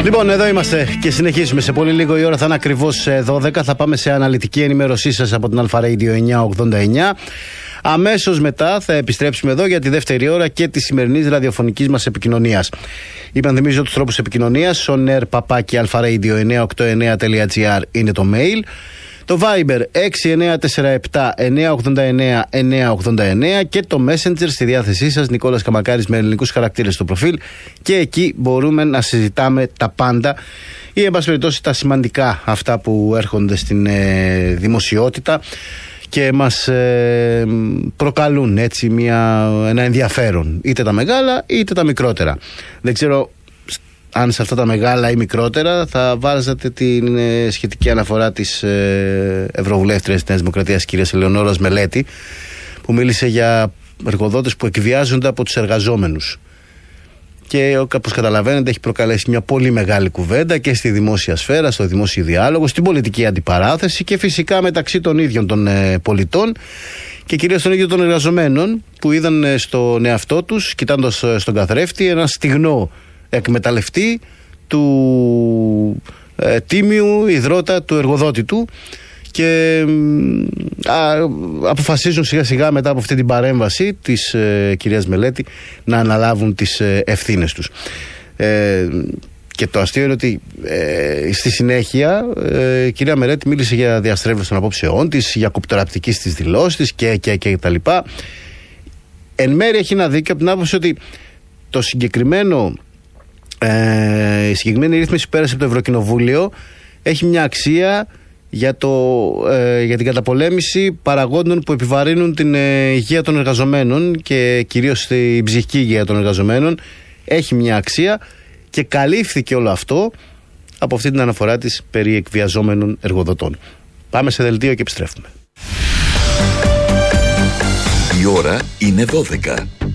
Λοιπόν, εδώ είμαστε και συνεχίζουμε. Σε πολύ λίγο η ώρα θα είναι ακριβώς 12. Θα πάμε σε αναλυτική ενημέρωσή σας από την Αλφα Radio 989. Αμέσως μετά θα επιστρέψουμε εδώ για τη δεύτερη ώρα και τη σημερινής ραδιοφωνικής μας επικοινωνίας. Υπενθυμίζω τους τρόπους επικοινωνίας. soner@alfaradio989.gr είναι το mail. Το Viber 6947-989-989 και το Messenger στη διάθεσή σας, Νικόλας Καμακάρης με ελληνικούς χαρακτήρες στο προφίλ, και εκεί μπορούμε να συζητάμε τα πάντα ή εν πάση περιπτώσει τα σημαντικά, αυτά που έρχονται στην δημοσιότητα και μας προκαλούν έτσι ένα ενδιαφέρον, είτε τα μεγάλα είτε τα μικρότερα. Δεν ξέρω αν σε αυτά τα μεγάλα ή μικρότερα θα βάζατε την σχετική αναφορά της Ευρωβουλεύτριας της Νέας Δημοκρατίας, κυρίας Ελεονόρας Μελέτη, που μίλησε για εργοδότες που εκβιάζονται από τους εργαζόμενους. Και όπως καταλαβαίνετε έχει προκαλέσει μια πολύ μεγάλη κουβέντα και στη δημόσια σφαίρα, στο δημόσιο διάλογο, στην πολιτική αντιπαράθεση και φυσικά μεταξύ των ίδιων των πολιτών και κυρίως των ίδιων των εργαζομένων, που είδαν στον εαυτό τους, κοιτώντας στον καθρέφτη, ένα στιγνό εκμεταλλευτή του τίμιου ιδρώτα του εργοδότη του, και αποφασίζουν σιγά σιγά μετά από αυτή την παρέμβαση της κυρίας Μελέτη να αναλάβουν τις ευθύνες τους. Και το αστείο είναι ότι στη συνέχεια η κυρία Μελέτη μίλησε για διαστρέβλωση των απόψεών της, για κοπτεραπτική στις δηλώσεις της και τα λοιπά. Εν μέρει έχει ένα δίκιο από την άποψη ότι το συγκεκριμένο η συγκεκριμένη ρύθμιση που πέρασε από το Ευρωκοινοβούλιο έχει μια αξία για την καταπολέμηση παραγόντων που επιβαρύνουν την υγεία των εργαζομένων και κυρίως την ψυχική υγεία των εργαζομένων. Έχει μια αξία και καλύφθηκε όλο αυτό από αυτή την αναφορά της περί εκβιαζόμενων εργοδοτών. Πάμε σε δελτίο και επιστρέφουμε. Η ώρα είναι 12.